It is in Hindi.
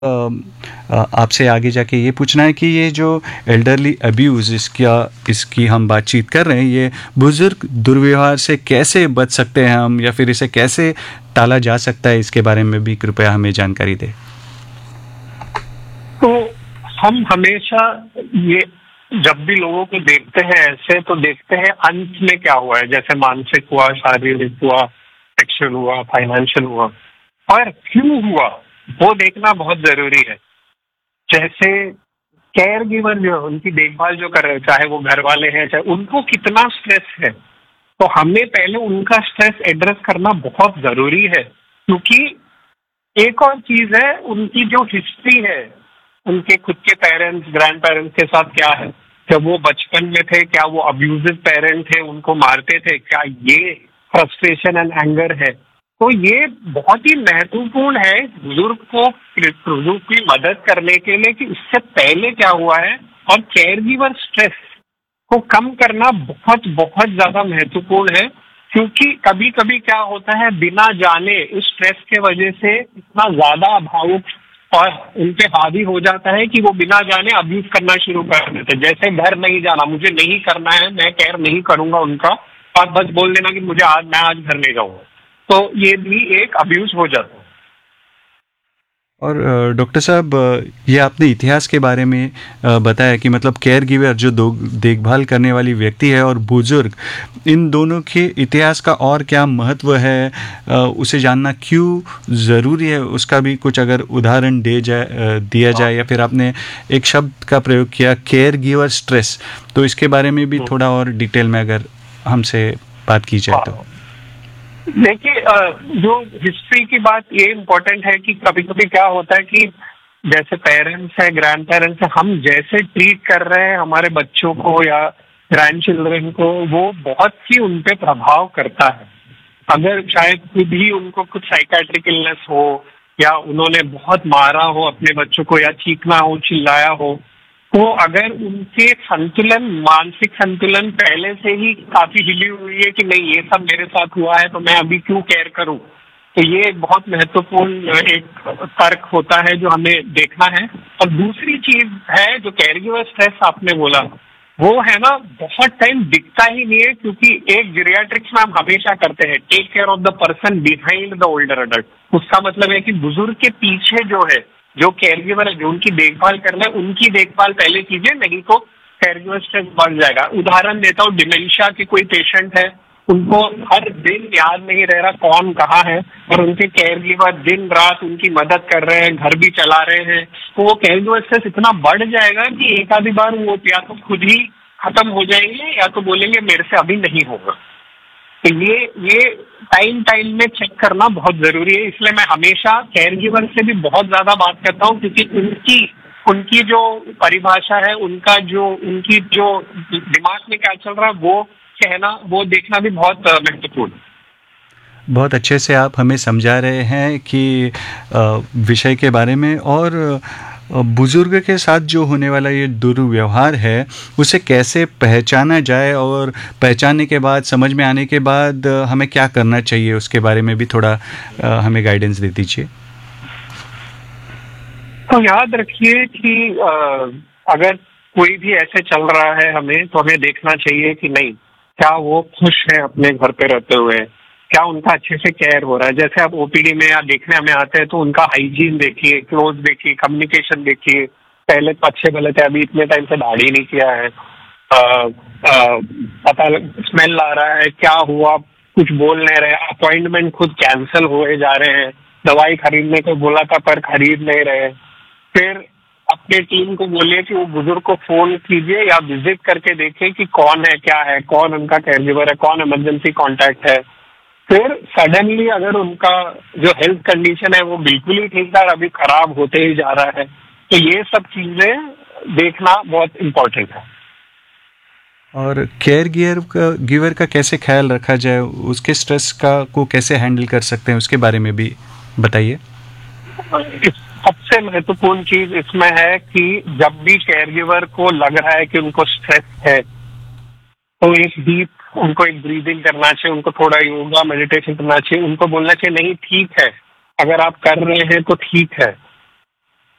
आपसे आगे जाके ये पूछना है कि ये जो एल्डरली अब्यूज़ इसकी हम बातचीत कर रहे हैं, ये बुज़ुर्ग दुर्व्यवहार से कैसे बच सकते हैं हम, या फिर इसे कैसे टाला जा सकता है, इसके बारे में भी कृपया हमें जानकारी दें। तो हम हमेशा ये जब भी लोगों को देखते हैं ऐसे, तो देखते हैं अंत में क्या हुआ है, जैसे मानसिक हुआ, शारीरिक हुआ, सेक्सुअल हुआ, फाइनेंशियल हुआ, और क्यों हुआ वो देखना बहुत जरूरी है। जैसे केयर गिवर जो है, उनकी देखभाल जो कर रहे हैं, चाहे वो घर वाले हैं, चाहे उनको कितना स्ट्रेस है, तो हमें पहले उनका स्ट्रेस एड्रेस करना बहुत जरूरी है। क्योंकि एक और चीज है, उनकी जो हिस्ट्री है, उनके खुद के पेरेंट्स, ग्रैंड पेरेंट्स के साथ क्या है, जब वो बचपन में थे क्या वो अब्यूजिव पेरेंट थे, उनको मारते थे, क्या ये फ्रस्ट्रेशन एंड एंगर है। तो ये बहुत ही महत्वपूर्ण है बुजुर्ग को बुजुर्ग की मदद करने के लिए कि इससे पहले क्या हुआ है, और केयर गिवर स्ट्रेस को कम करना बहुत बहुत ज्यादा महत्वपूर्ण है। क्योंकि कभी कभी क्या होता है, बिना जाने इस स्ट्रेस के वजह से इतना ज्यादा भावुक और उन पे हावी हो जाता है कि वो बिना जाने अब्यूज करना शुरू कर देते। जैसे घर नहीं जाना, मुझे नहीं करना है, मैं केयर नहीं करूंगा उनका, और बस बोल देना कि मुझे मैं आज घर नहीं जाऊंगा, तो ये भी एक अब्यूज हो जाता है। और डॉक्टर साहब, ये आपने इतिहास के बारे में बताया कि मतलब केयर गिवर जो देखभाल करने वाली व्यक्ति है और बुजुर्ग, इन दोनों के इतिहास का और क्या महत्व है, उसे जानना क्यों ज़रूरी है, उसका भी कुछ अगर उदाहरण दिया जाए, या फिर आपने एक शब्द का प्रयोग किया केयर गिवर स्ट्रेस, तो इसके बारे में भी थोड़ा और डिटेल में अगर हमसे बात की जाए तो। देखिए, जो हिस्ट्री की बात ये इम्पोर्टेंट है कि कभी कभी क्या होता है कि जैसे पेरेंट्स है, ग्रैंड पेरेंट्स है, हम जैसे ट्रीट कर रहे हैं हमारे बच्चों को या ग्रैंड चिल्ड्रन को, वो बहुत ही उन पे प्रभाव करता है। अगर शायद खुद ही उनको कुछ साइकेट्रिक इलनेस हो, या उन्होंने बहुत मारा हो अपने बच्चों को, या चीखना हो, चिल्लाया हो, तो अगर उनके संतुलन, मानसिक संतुलन पहले से ही काफी हिली हुई है कि नहीं ये सब मेरे साथ हुआ है तो मैं अभी क्यों केयर करूं, तो ये एक बहुत महत्वपूर्ण एक तर्क होता है जो हमें देखना है। और दूसरी चीज है जो केयर गिवर स्ट्रेस आपने बोला, वो है ना, बहुत टाइम दिखता ही नहीं है। क्योंकि एक जीरियाट्रिक्स में हम हमेशा करते हैं take care of the person behind the older adult. उसका मतलब है कि बुजुर्ग के पीछे जो है, जो केयर गिवर है, जो उनकी देखभाल करना है, उनकी देखभाल पहले कीजिए, नहीं तो केयर गिवर स्ट्रेस बढ़ जाएगा। उदाहरण देता हूँ, डिमेंशिया के कोई पेशेंट है, उनको हर दिन याद नहीं रह रहा कौन कहाँ है, और उनके केयर गिवर दिन रात उनकी मदद कर रहे हैं, घर भी चला रहे हैं, तो वो केयर गिवर स्ट्रेस इतना बढ़ जाएगा कि एक आधी बार वो या तो खुद ही खत्म हो जाएंगे, या तो बोलेंगे मेरे से अभी नहीं होगा। तो ये टाइम टाइम में चेक करना बहुत जरूरी है। इसलिए मैं हमेशा केयर गिवर से भी बहुत ज्यादा बात करता हूँ, क्योंकि उनकी जो परिभाषा है, उनकी जो दिमाग में क्या चल रहा है वो कहना, वो देखना भी बहुत महत्वपूर्ण है। बहुत अच्छे से आप हमें समझा रहे हैं कि विषय के बारे में, और बुजुर्ग के साथ जो होने वाला ये दुर्व्यवहार है उसे कैसे पहचाना जाए, और पहचानने के बाद, समझ में आने के बाद हमें क्या करना चाहिए, उसके बारे में भी थोड़ा हमें गाइडेंस दे दीजिए। तो याद रखिए कि अगर कोई भी ऐसे चल रहा है हमें, तो हमें देखना चाहिए कि नहीं, क्या वो खुश है अपने घर पे रहते हुए, क्या उनका अच्छे से केयर हो रहा है। जैसे आप ओपीडी में या देखने हमें आते हैं तो उनका हाइजीन देखिए, क्लोथ देखिए, कम्युनिकेशन देखिए। पहले तो अच्छे गलत है, अभी इतने टाइम से दाढ़ी नहीं किया है, पता स्मेल आ रहा है, क्या हुआ, कुछ बोल नहीं रहे, अपॉइंटमेंट खुद कैंसिल हुए जा रहे हैं, दवाई खरीदने को बोला था पर खरीद नहीं रहे। फिर अपने टीम को बोलिए कि वो बुजुर्ग को फोन कीजिए या विजिट करके देखिए कि कौन है, क्या है, कौन उनका केयर गिवर है, कौन इमरजेंसी कॉन्टैक्ट है। फिर सडनली अगर उनका जो हेल्थ कंडीशन है वो बिल्कुल ही ठीक था, अभी खराब होते ही जा रहा है, तो ये सब चीजें देखना बहुत इम्पोर्टेंट है। और केयर गिवर का कैसे ख्याल रखा जाए, उसके स्ट्रेस को कैसे हैंडल कर सकते हैं, उसके बारे में भी बताइए। सबसे महत्वपूर्ण चीज इसमें है कि जब भी केयर गिवर को लग रहा है कि उनको स्ट्रेस है, तो उनको एक ब्रीदिंग करना चाहिए, उनको थोड़ा योगा मेडिटेशन करना चाहिए, उनको बोलना चाहिए नहीं ठीक है, अगर आप कर रहे हैं तो ठीक है,